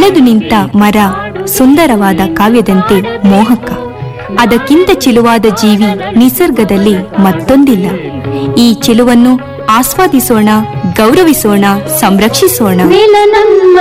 ಬೆಳೆದು ನಿಂತ ಮರ ಸುಂದರವಾದ ಕಾವ್ಯದಂತೆ ಮೋಹಕ. ಅದಕ್ಕಿಂತ ಚೆಲುವಾದ ಜೀವಿ ನಿಸರ್ಗದಲ್ಲಿ ಮತ್ತೊಂದಿಲ್ಲ. ಈ ಚೆಲುವನ್ನು ಆಸ್ವಾದಿಸೋಣ, ಗೌರವಿಸೋಣ, ಸಂರಕ್ಷಿಸೋಣ. ನಮ್ಮ